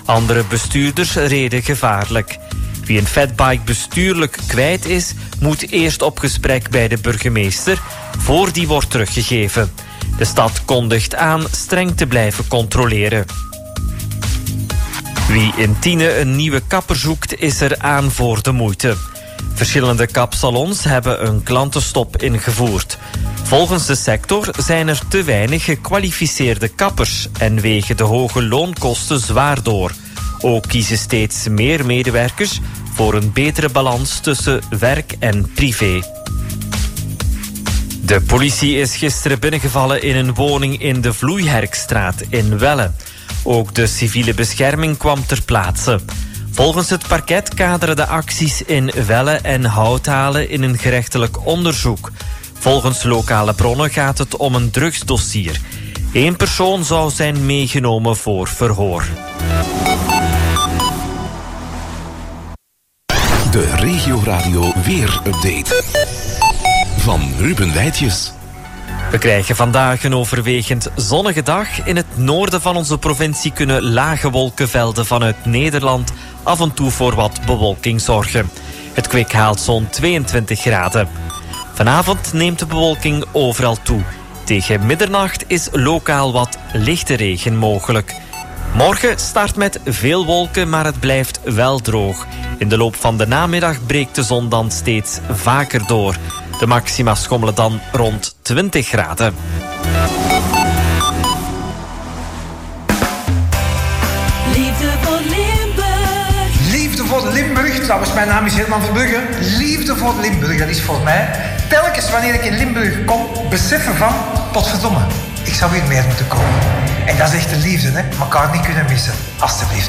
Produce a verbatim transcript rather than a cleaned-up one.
Andere bestuurders reden gevaarlijk. Wie een fatbike bestuurlijk kwijt is, moet eerst op gesprek bij de burgemeester voor die wordt teruggegeven. De stad kondigt aan streng te blijven controleren. Wie in Tiene een nieuwe kapper zoekt, is er aan voor de moeite. Verschillende kapsalons hebben een klantenstop ingevoerd. Volgens de sector zijn er te weinig gekwalificeerde kappers en wegen de hoge loonkosten zwaar door. Ook kiezen steeds meer medewerkers voor een betere balans tussen werk en privé. De politie is gisteren binnengevallen in een woning in de Vloeiherkstraat in Welle. Ook de civiele bescherming kwam ter plaatse. Volgens het parket kaderen de acties in Welle en Houthalen in een gerechtelijk onderzoek. Volgens lokale bronnen gaat het om een drugsdossier. Eén persoon zou zijn meegenomen voor verhoor. De Regio Radio Weer-update van Ruben Wijtjes. We krijgen vandaag een overwegend zonnige dag. In het noorden van onze provincie kunnen lage wolkenvelden vanuit Nederland af en toe voor wat bewolking zorgen. Het kwik haalt zo'n tweeëntwintig graden. Vanavond neemt de bewolking overal toe. Tegen middernacht is lokaal wat lichte regen mogelijk. Morgen start met veel wolken, maar het blijft wel droog. In de loop van de namiddag breekt de zon dan steeds vaker door. De maxima schommelen dan rond twintig graden. Liefde voor Limburg. Liefde voor Limburg. Trouwens, mijn naam is Herman Verbrugge. Liefde voor Limburg, dat is voor mij telkens wanneer ik in Limburg kom, beseffen van, potverdomme, ik zou hier meer moeten komen. En dat is echt de liefde, hè. Elkaar niet kunnen missen. Alsjeblieft.